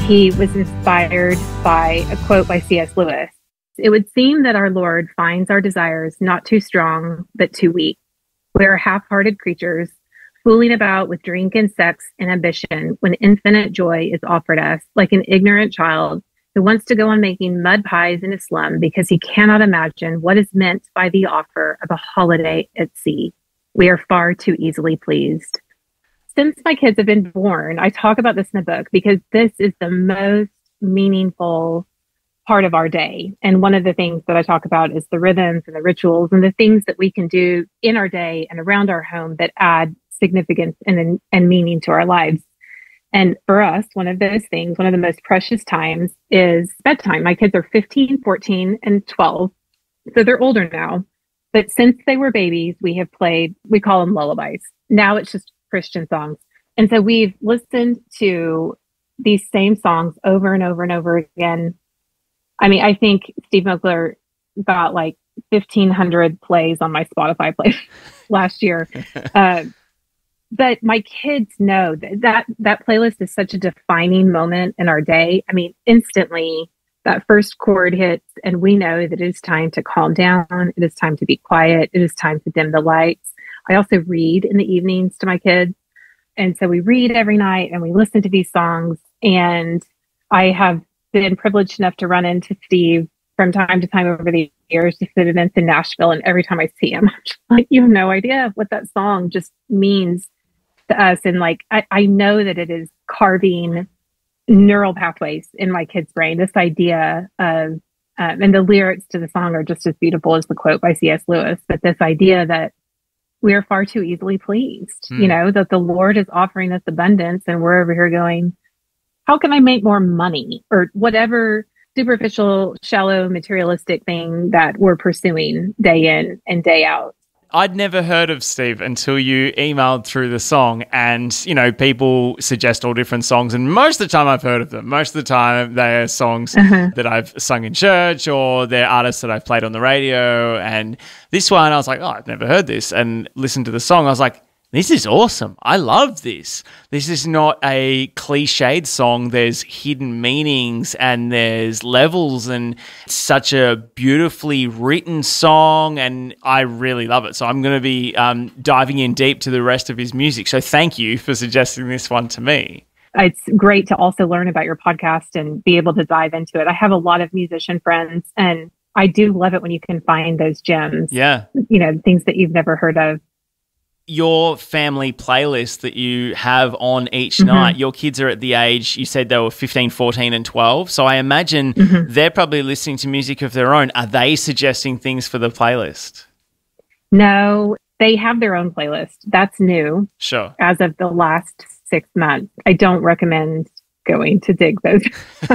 He was inspired by a quote by C.S. Lewis. It would seem that our Lord finds our desires not too strong, but too weak. We are half-hearted creatures, fooling about with drink and sex and ambition when infinite joy is offered us, like an ignorant child who wants to go on making mud pies in a slum because he cannot imagine what is meant by the offer of a holiday at sea. We are far too easily pleased. Since my kids have been born, I talk about this in the book because this is the most meaningful part of our day. And one of the things that I talk about is the rhythms and the rituals and the things that we can do in our day and around our home that add significance and meaning to our lives. And for us, one of those things, one of the most precious times is bedtime. My kids are 15, 14, and 12. So they're older now. But since they were babies, we have played, we call them lullabies. Now it's just Christian songs. And so we've listened to these same songs over and over and over again. I mean, I think Steve Moakler got like 1,500 plays on my Spotify play last year. But my kids know that playlist is such a defining moment in our day. I mean, instantly that first chord hits and we know that it is time to calm down. It is time to be quiet. It is time to dim the lights. I also read in the evenings to my kids. And so we read every night and we listen to these songs. And I have been privileged enough to run into Steve from time to time over the years to fit events in Nashville. And every time I see him, I'm just like, you have no idea what that song just means to us. And like, I know that it is carving neural pathways in my kid's brain. This idea of, and the lyrics to the song are just as beautiful as the quote by C.S. Lewis, but this idea that we are far too easily pleased, you know, that the Lord is offering us abundance and we're over here going, how can I make more money? Or whatever superficial, shallow, materialistic thing that we're pursuing day in and day out. I'd never heard of Steve until you emailed through the song, and, you know, people suggest all different songs, and most of the time I've heard of them. Most of the time they are songs that I've sung in church, or they're artists that I've played on the radio, and this one I was like, oh, I've never heard this, and listened to the song. I was like, this is awesome. I love this. This is not a cliched song. There's hidden meanings and there's levels, and it's such a beautifully written song, and I really love it. So I'm going to be diving in deep to the rest of his music. So thank you for suggesting this one to me. It's great to also learn about your podcast and be able to dive into it. I have a lot of musician friends, and I do love it when you can find those gems. Yeah. You know, things that you've never heard of. Your family playlist that you have on each night, your kids are at the age, you said they were 15, 14 and 12. So I imagine they're probably listening to music of their own. Are they suggesting things for the playlist? No, they have their own playlist. That's new. Sure. As of the last 6 months. I don't recommend going to dig those.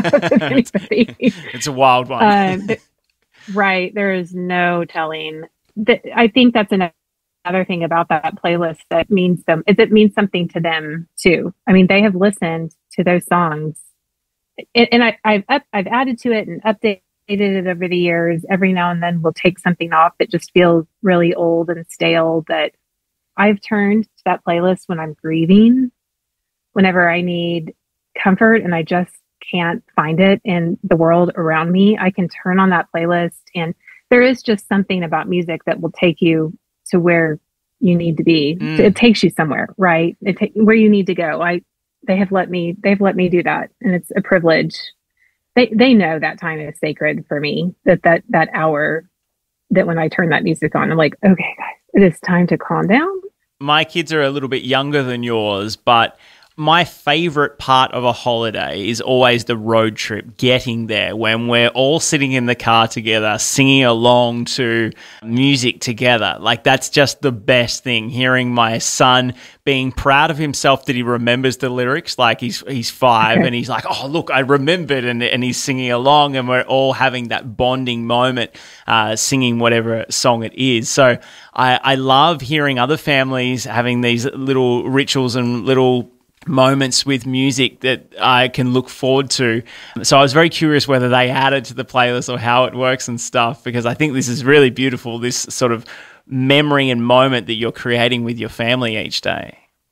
It's a wild one. Right. There is no telling. I think that's another thing about that playlist that means them is it means something to them too. I mean, they have listened to those songs, and I've added to it and updated it over the years. Every now and then we'll take something off that just feels really old and stale, but I've turned to that playlist when I'm grieving, whenever I need comfort and I just can't find it in the world around me. I can turn on that playlist, and there is just something about music that will take you to where you need to be. It takes you somewhere, right? Where you need to go. They've let me do that. And it's a privilege. They know that time is sacred for me, that hour that when I turn that music on, I'm like, okay, guys, it is time to calm down. My kids are a little bit younger than yours, but my favorite part of a holiday is always the road trip, getting there, when we're all sitting in the car together, singing along to music together. Like, that's just the best thing, hearing my son being proud of himself that he remembers the lyrics. Like, he's 5 and he's like, oh, look, I remembered, and he's singing along, and we're all having that bonding moment, singing whatever song it is. So I love hearing other families having these little rituals and little moments with music that I can look forward to. So I was very curious whether they added to the playlist or how it works and stuff, because I think this is really beautiful, this sort of memory and moment that you're creating with your family each day.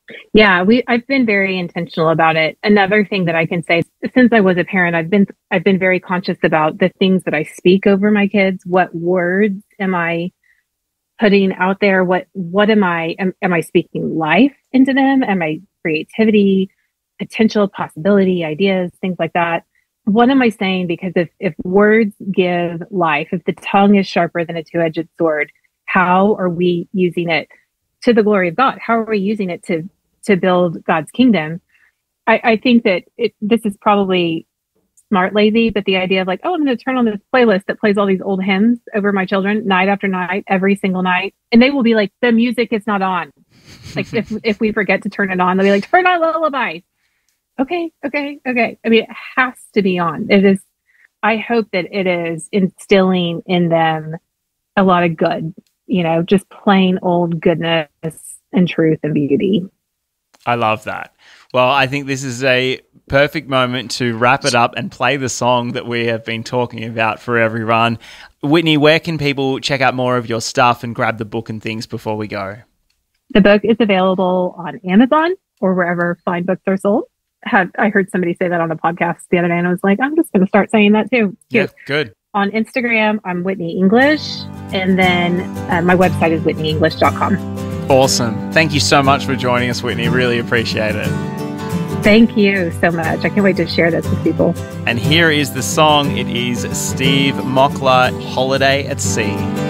Yeah, I've been very intentional about it. Another thing that I can say, since I was a parent, I've been very conscious about the things that I speak over my kids. What words am I putting out there? What am I speaking life into them? Am I creativity, potential, possibility, ideas, things like that? What am I saying? Because if words give life, if the tongue is sharper than a two-edged sword, how are we using it to the glory of God? How are we using it to build God's kingdom? I think that this is probably smart lazy, but the idea of like, oh, I'm going to turn on this playlist that plays all these old hymns over my children night after night, every single night, and they will be like, the music is not on. Like if we forget to turn it on, they'll be like, turn on lullaby. Okay. I mean, it has to be on. It is. I hope that it is instilling in them a lot of good, just plain old goodness and truth and beauty. I love that. Well, I think this is a perfect moment to wrap it up and play the song that we have been talking about for everyone. Whitney, where can people check out more of your stuff and grab the book and things before we go? The book is available on Amazon or wherever fine books are sold. I heard somebody say that on a podcast the other day, and I was like, I'm just going to start saying that too. Yeah, good. On Instagram, I'm Whitney English, and then my website is whitneyenglish.com. Awesome. Thank you so much for joining us, Whitney. Really appreciate it. Thank you so much. I can't wait to share this with people. And here is the song. It is Steve Mockler, Holiday at Sea.